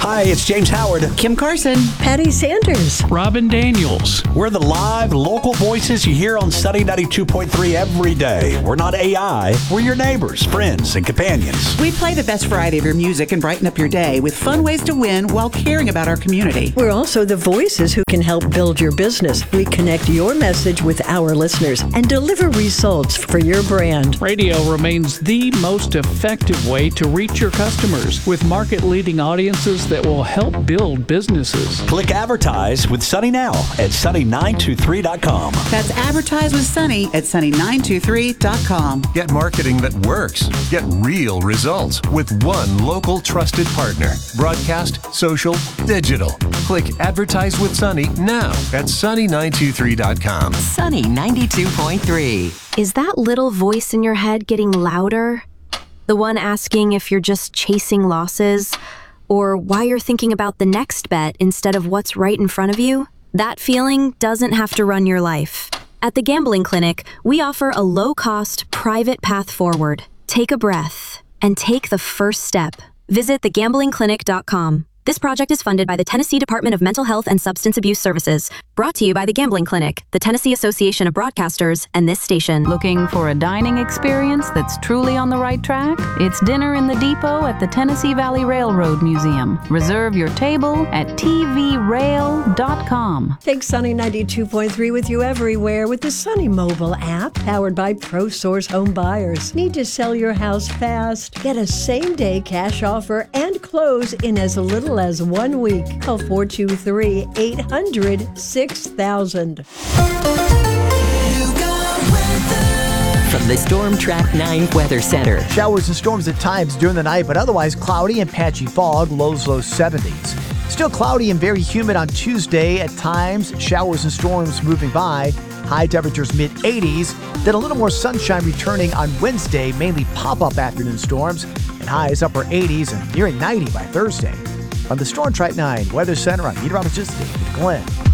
Hi, it's James Howard. Kim Carson. Patty Sanders. Robin Daniels. We're the live local voices you hear on Sunny 92.3 every day. We're not AI. We're your neighbors, friends, and companions. We play the best variety of your music and brighten up your day with fun ways to win while caring about our community. We're also the voices who can help build your business. We connect your message with our listeners and deliver results for your brand. Radio remains the most effective way to reach your customers with market-leading audiences that will help build businesses. Click advertise with Sunny now at sunny923.com. That's advertise with Sunny at sunny923.com. Get marketing that works. Get real results with one local trusted partner. Broadcast, social, digital. Click advertise with Sunny now at sunny923.com. Sunny 92.3. Is that little voice in your head getting louder? The one asking if you're just chasing losses, or why you're thinking about the next bet instead of what's right in front of you? That feeling doesn't have to run your life. At the Gambling Clinic, we offer a low-cost, private path forward. Take a breath and take the first step. Visit thegamblingclinic.com. This project is funded by the Tennessee Department of Mental Health and Substance Abuse Services. Brought to you by the Gambling Clinic, the Tennessee Association of Broadcasters, and this station. Looking for a dining experience that's truly on the right track? It's Dinner in the Depot at the Tennessee Valley Railroad Museum. Reserve your table at tvrail.com. Take Sunny 92.3 with you everywhere with the Sunny mobile app powered by ProSource Home Buyers. Need to sell your house fast? Get a same-day cash offer and close in as little as 1 week. Call 423-800-6000. From the Storm Track 9 Weather Center. Showers and storms at times during the night, but otherwise cloudy and patchy fog, lows low 70s. Still cloudy and very humid on Tuesday at times. Showers and storms moving by. High temperatures mid-80s. Then a little more sunshine returning on Wednesday, mainly pop-up afternoon storms. And highs upper 80s and nearing 90 by Thursday. From the Storm Track 9 Weather Center, I'm meteorologist David Glenn.